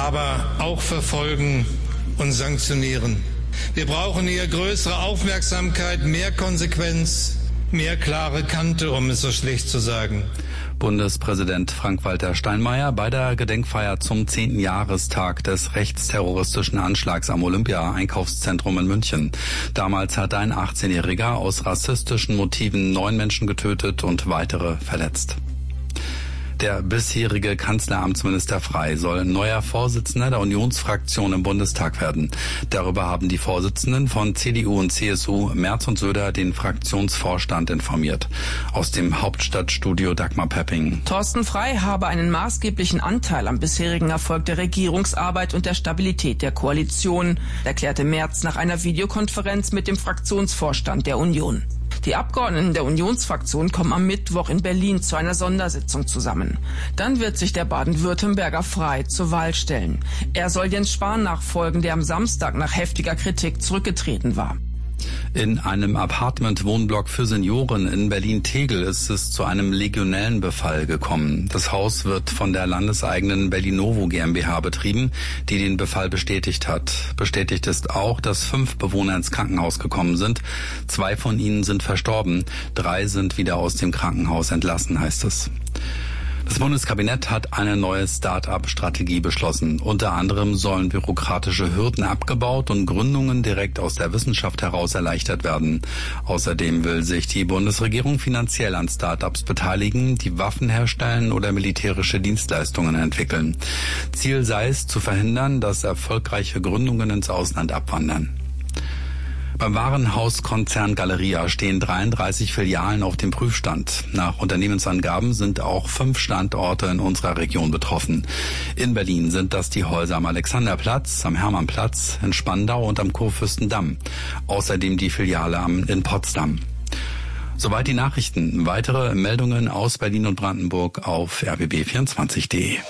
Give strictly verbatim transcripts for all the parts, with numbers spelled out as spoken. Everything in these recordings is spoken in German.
aber auch verfolgen und sanktionieren. Wir brauchen hier größere Aufmerksamkeit, mehr Konsequenz, mehr klare Kante, um es so schlicht zu sagen. Bundespräsident Frank-Walter Steinmeier bei der Gedenkfeier zum zehnten Jahrestag des rechtsterroristischen Anschlags am Olympia-Einkaufszentrum in München. Damals hat ein achtzehnjähriger aus rassistischen Motiven neun Menschen getötet und weitere verletzt. Der bisherige Kanzleramtsminister Frey soll neuer Vorsitzender der Unionsfraktion im Bundestag werden. Darüber haben die Vorsitzenden von C D U und C S U, Merz und Söder, den Fraktionsvorstand informiert. Aus dem Hauptstadtstudio Dagmar Pepping. Thorsten Frey habe einen maßgeblichen Anteil am bisherigen Erfolg der Regierungsarbeit und der Stabilität der Koalition, erklärte Merz nach einer Videokonferenz mit dem Fraktionsvorstand der Union. Die Abgeordneten der Unionsfraktion kommen am Mittwoch in Berlin zu einer Sondersitzung zusammen. Dann wird sich der Baden-Württemberger Frey zur Wahl stellen. Er soll Jens Spahn nachfolgen, der am Samstag nach heftiger Kritik zurückgetreten war. In einem Apartment-Wohnblock für Senioren in Berlin-Tegel ist es zu einem Legionellenbefall gekommen. Das Haus wird von der landeseigenen Berlinovo GmbH betrieben, die den Befall bestätigt hat. Bestätigt ist auch, dass fünf Bewohner ins Krankenhaus gekommen sind. Zwei von ihnen sind verstorben. Drei sind wieder aus dem Krankenhaus entlassen, heißt es. Das Bundeskabinett hat eine neue Start-up-Strategie beschlossen. Unter anderem sollen bürokratische Hürden abgebaut und Gründungen direkt aus der Wissenschaft heraus erleichtert werden. Außerdem will sich die Bundesregierung finanziell an Start-ups beteiligen, die Waffen herstellen oder militärische Dienstleistungen entwickeln. Ziel sei es, zu verhindern, dass erfolgreiche Gründungen ins Ausland abwandern. Beim Warenhauskonzern Galeria stehen dreiunddreißig Filialen auf dem Prüfstand. Nach Unternehmensangaben sind auch fünf Standorte in unserer Region betroffen. In Berlin sind das die Häuser am Alexanderplatz, am Hermannplatz, in Spandau und am Kurfürstendamm. Außerdem die Filiale am, in Potsdam. Soweit die Nachrichten. Weitere Meldungen aus Berlin und Brandenburg auf r b b vierundzwanzig punkt de.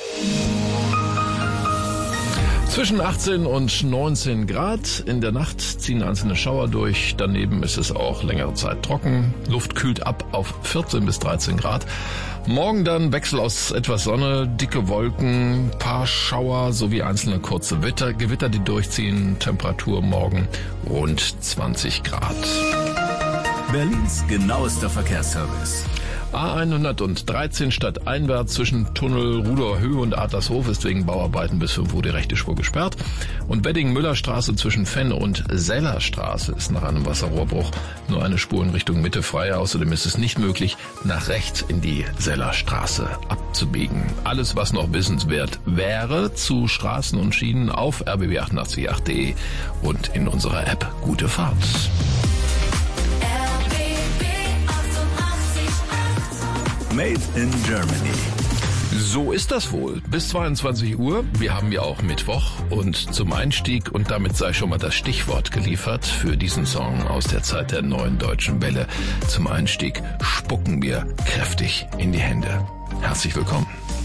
Zwischen achtzehn und neunzehn Grad. In der Nacht ziehen einzelne Schauer durch. Daneben ist es auch längere Zeit trocken. Luft kühlt ab auf vierzehn bis dreizehn Grad. Morgen dann Wechsel aus etwas Sonne, dicke Wolken, paar Schauer sowie einzelne kurze Gewitter, Gewitter, die durchziehen. Temperatur morgen rund zwanzig Grad. Berlins genauester Verkehrsservice. A hundertdreizehn stadteinwärts zwischen Tunnel Ruderhöhe und Adlershof ist wegen Bauarbeiten bis fünf Uhr die rechte Spur gesperrt. Und Wedding-Müller-Straße zwischen Fenne und Sellerstraße ist nach einem Wasserrohrbruch nur eine Spur in Richtung Mitte frei. Außerdem ist es nicht möglich, nach rechts in die Sellerstraße abzubiegen. Alles, was noch wissenswert wäre, zu Straßen und Schienen auf r b b achtundachtzig Punkt acht punkt de und in unserer App Gute Fahrt. Made in Germany. So ist das wohl. Bis zweiundzwanzig Uhr. Wir haben ja auch Mittwoch. Und zum Einstieg, und damit sei schon mal das Stichwort geliefert für diesen Song aus der Zeit der neuen deutschen Welle. Zum Einstieg spucken wir kräftig in die Hände. Herzlich willkommen.